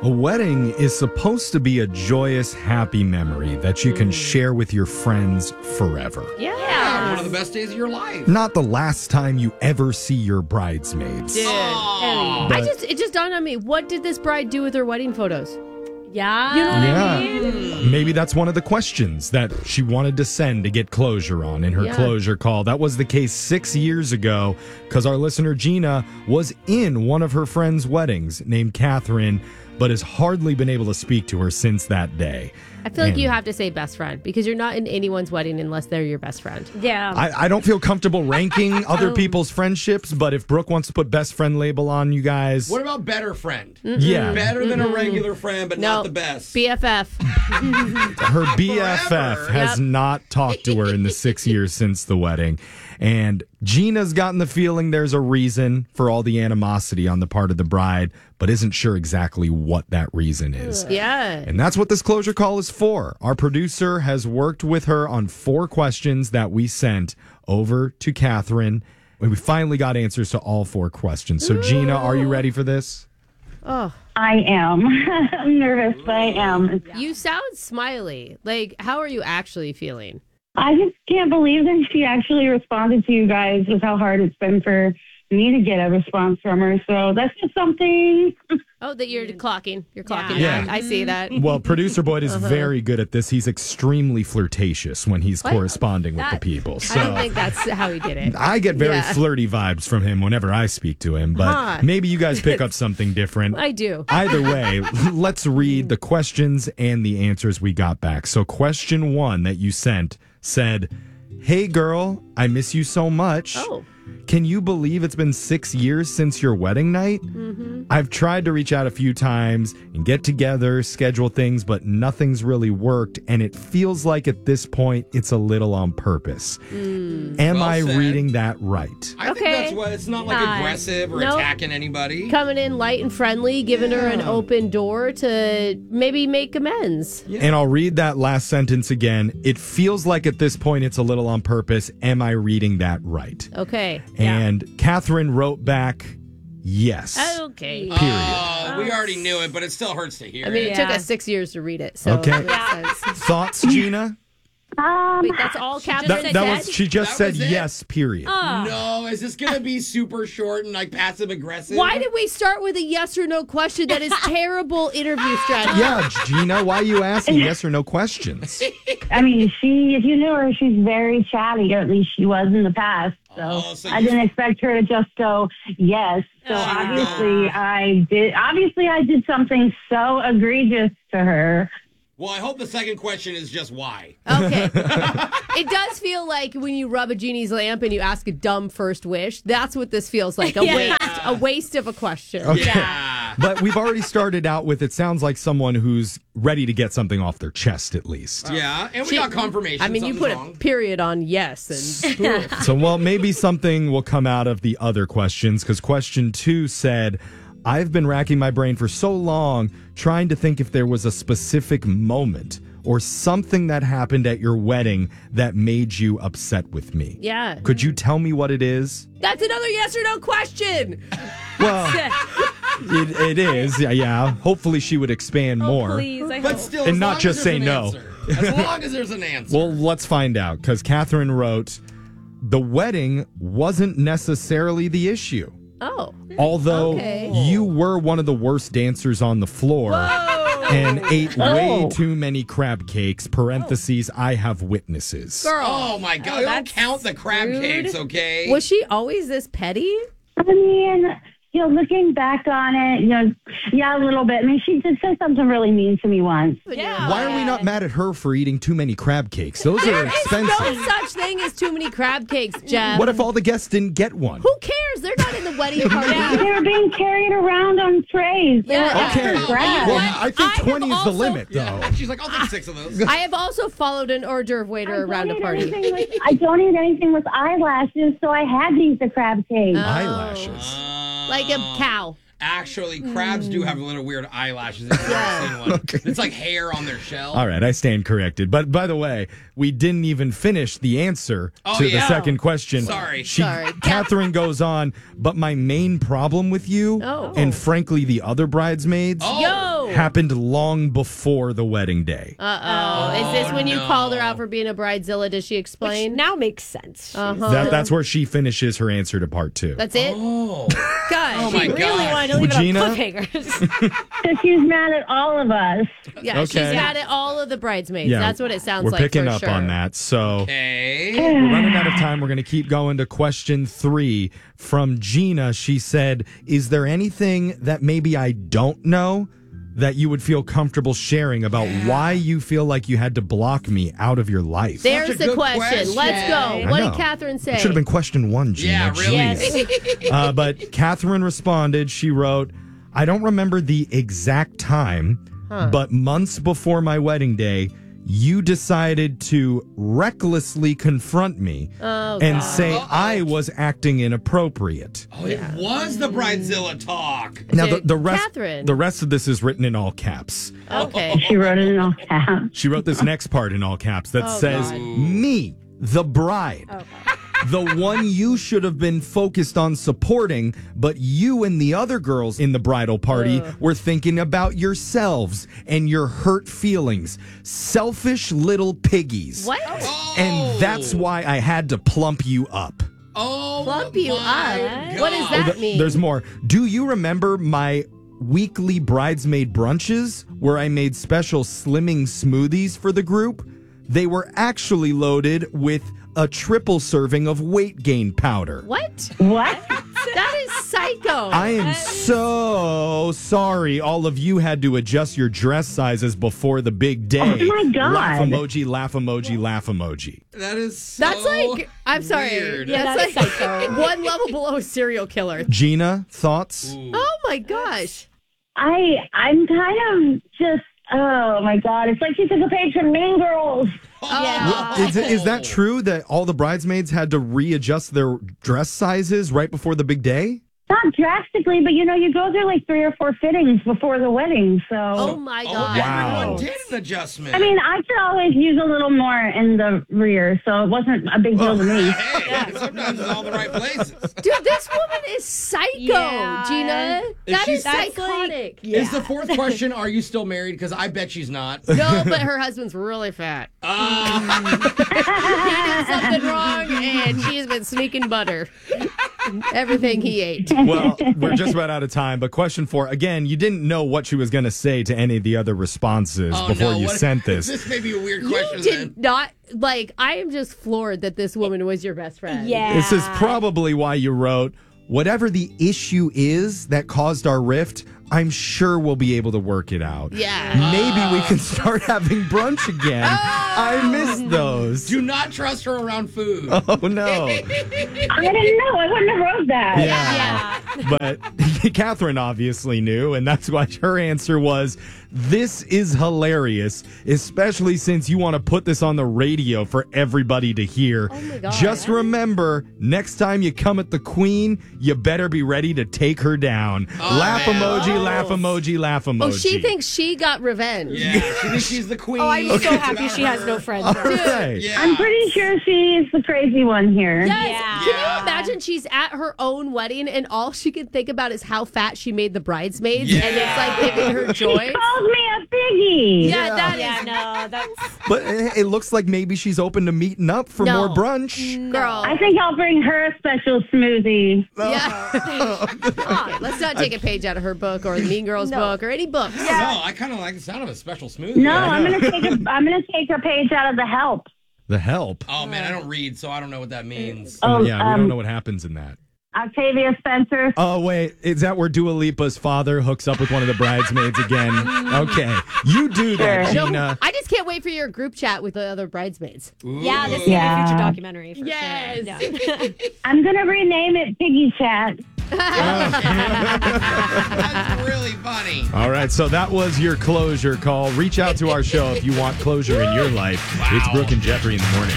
A wedding is supposed to be a joyous, happy memory that you can share with your friends forever. Yeah, one of the best days of your life. Not the last time you ever see your bridesmaids. Dude, It just dawned on me. What did this bride do with her wedding photos? yeah. You know what I mean? Maybe that's one of the questions that she wanted to send to get closure on in her closure call. That was the case 6 years ago because our listener Gina was in one of her friends' weddings named Catherine, but has hardly been able to speak to her since that day. I feel like you have to say best friend because you're not in anyone's wedding unless they're your best friend. Yeah. I don't feel comfortable ranking other people's friendships, but if Brooke wants to put best friend label on you guys. What about better friend? Yeah. Better than a regular friend, but not the best. BFF. Her BFF has not talked to her in the 6 years since the wedding. And Gina's gotten the feeling there's a reason for all the animosity on the part of the bride, but isn't sure exactly what that reason is. Yeah. And that's what this closure call is for. Our producer has worked with her on 4 questions that we sent over to Catherine. And we finally got answers to all 4 questions. So, Gina, are you ready for this? Oh, I am. I'm nervous, but I am. you sound smiley. Like, how are you actually feeling? I just can't believe that she actually responded to you guys with how hard it's been for me to get a response from her. So that's just something. Oh, that you're clocking. You're clocking. Yeah. I see that. Well, producer Boyd is very good at this. He's extremely flirtatious when he's corresponding with the people. So I don't think that's how he did it. I get very flirty vibes from him whenever I speak to him, but maybe you guys pick up something different. I do. Either way, let's read the questions and the answers we got back. So question 1 that you sent said, "Hey girl, I miss you so much. Oh. Can you believe it's been 6 years since your wedding night? I've tried to reach out a few times and get together, schedule things, but nothing's really worked. And it feels like at this point, it's a little on purpose. Am Well I said. reading that right?" I think Okay. that's what it's not like aggressive or Nope. attacking anybody. Coming in light and friendly, giving her an open door to maybe make amends. And I'll read that last sentence again. It feels like at this point, it's a little on purpose. Am I reading that right? Okay. And Catherine wrote back, yes. Okay. Period. Oh, we already knew it, but it still hurts to hear I mean, it. it took us 6 years to read it. So Okay. that makes sense. Thoughts, Gina? Wait, that's all Catherine That was said? she just That said was it? yes, period. No, is this going to be super short and like passive aggressive? Why did we start with a yes or no question? That is terrible interview strategy. Yeah, Gina, why are you asking yes or no questions? I mean, if you knew her, she's very chatty, or at least she was in the past. So, I didn't expect her to just go yes. So obviously I did something so egregious to her. Well, I hope the second question is just why. Okay. It does feel like when you rub a genie's lamp and you ask a dumb first wish, that's what this feels like. A waste of a question. Okay. Yeah. But we've already started out with it sounds like someone who's ready to get something off their chest at least. Yeah, and we got confirmation. I mean, you put a period on yes. And So, well, maybe something will come out of the other questions because question 2 said, "I've been racking my brain for so long trying to think if there was a specific moment or something that happened at your wedding that made you upset with me. yeah. Could you tell me what it is?" That's another yes or no question. Well, it is. Yeah. Hopefully she would expand more. Please, I But hope. still, And as not long just as there's say an no. answer. As long as there's an answer. Well, let's find out because Catherine wrote, "The wedding wasn't necessarily the issue. Oh. Although Okay. you were one of the worst dancers on the floor and ate way too many crab cakes, parentheses, I have witnesses." Girl. Oh my God! Don't that's count the crab rude. cakes, okay? Was she always this petty? I mean, looking back on it, yeah, a little bit. I mean, she did say something really mean to me once. Yeah. Why are we not mad at her for eating too many crab cakes? Those are There is expensive. no such thing as too many crab cakes, Jeff. What if all the guests didn't get one? Who cares? They're not in the wedding party. They were being carried around on trays. They were Yeah. extra Okay. crab. Well, I think I have 20 is the also- limit, though. Yeah, she's like, I'll take 6 of those. I have also followed an hors d'oeuvre waiter around a party. I don't eat anything with eyelashes, so I had to eat the crab cake. Eyelashes. Like a cow. Actually, crabs do have little weird eyelashes. If you've ever seen one. It's like hair on their shell. All right, I stand corrected. But by the way, we didn't even finish the answer Oh, to the yeah. second question. Sorry. Sorry. Catherine goes on, but my main problem with you, Oh. and frankly the other bridesmaids, Oh, Yo! happened long before the wedding day. Is this when you called her out for being a bridezilla? Does she explain? Which now makes sense. That's where she finishes her answer to part 2. That's it? Oh. God. Oh, my Really God. wanted to leave Regina? it on cliffhangers. So she's mad at all of us. Yeah, Okay. she's mad at all of the bridesmaids. Yeah, That's what it sounds We're like. picking for up sure. on that. So Okay. we're running out of time. We're going to keep going to question 3 from Gina. She said, is there anything that maybe I don't know that you would feel comfortable sharing about why you feel like you had to block me out of your life? There's Such a the good question. Let's go. question. What I know. did Catherine say? It should have been question 1, Gina. Yeah, really. Jeez. But Catherine responded. She wrote, I don't remember the exact time, but months before my wedding day, you decided to recklessly confront me and say I was acting inappropriate. Oh, it was the bridezilla talk. Now, Dude, the rest Catherine. the rest of this is written in all caps. Okay. She wrote it in all caps. She wrote this next part in all caps that says, God. me, the bride. The one you should have been focused on supporting, but you and the other girls in the bridal party were thinking about yourselves and your hurt feelings. Selfish little piggies. What? And that's why I had to plump you up. Oh, Plump you my up? What does God. that mean? There's more. Do you remember my weekly bridesmaid brunches where I made special slimming smoothies for the group? They were actually loaded with a triple serving of weight gain powder. What? What? That is psycho. I am so sorry all of you had to adjust your dress sizes before the big day. Oh my God. Laugh emoji, laugh emoji, laugh emoji. That is so That's like, I'm sorry. weird. Yeah, That's that's like psycho. one level below a serial killer. Gina, thoughts? Oh my gosh. I'm kind of just, oh my God. It's like she took a page from Mean Girls. Yeah. Is that true that all the bridesmaids had to readjust their dress sizes right before the big day? Not drastically, but you go through like 3 or 4 fittings before the wedding. So, Oh my Oh, god. Wow. everyone did an adjustment. I mean, I could always use a little more in the rear, so it wasn't a big deal to me. Hey, sometimes it's all the right places. Dude, this woman is psycho, Yeah. Gina. Is That she- is That's psychotic. Is the fourth question, are you still married? Because I bet she's not. No, but her husband's really fat. He did something wrong, and she's been sneaking butter. Everything he ate. Well, we're just about out of time, but question 4, again, you didn't know what she was going to say to any of the other responses Oh, before no, you what- sent this. This may be a weird You question did then. not, I am just floored that this woman was your best friend. Yeah. This is probably why you wrote, whatever the issue is that caused our rift, I'm sure we'll be able to work it out. Yeah. Maybe we can start having brunch again. I miss those. Do not trust her around food. Oh, no. I didn't know. I wouldn't have wrote that. Yeah. But Catherine obviously knew, and that's why her answer was, this is hilarious, especially since you want to put this on the radio for everybody to hear. Oh my God. Just remember, next time you come at the queen, you better be ready to take her down. Laugh man. emoji, laugh emoji, laugh emoji. Oh, she thinks she got revenge. Yeah, she thinks she's the queen. Oh, I'm so happy she has no friends. All right. Yeah. I'm pretty sure she's the crazy one here. Yes. Yeah. Can you imagine she's at her own wedding and all she can think about is how fat she made the bridesmaids Yeah. and it's like giving her joy? She called me a piggy. Yeah, that is. Yeah, no, that's But it looks like maybe she's open to meeting up for No. more brunch. Girl. I think I'll bring her a special smoothie. Yeah. Come on, let's not take a page out of her book or the Mean Girls book or any books. No, I kind of like the sound of a special smoothie. No, I'm gonna take a page out of The Help. The Help. Oh, man, I don't read, so I don't know what that means. Oh, Yeah, we don't know what happens in that. Octavia Spencer. Oh, wait. Is that where Dua Lipa's father hooks up with one of the bridesmaids again? Okay. You do that, Sure. Gina. I just can't wait for your group chat with the other bridesmaids. yeah. This is a future documentary for Yes. sure. Yeah. I'm gonna rename it Piggy Chat. That's really funny. All right, so that was your closure call. Reach out to our show if you want closure in your life. It's Wow. Brooke and Jeffrey in the morning.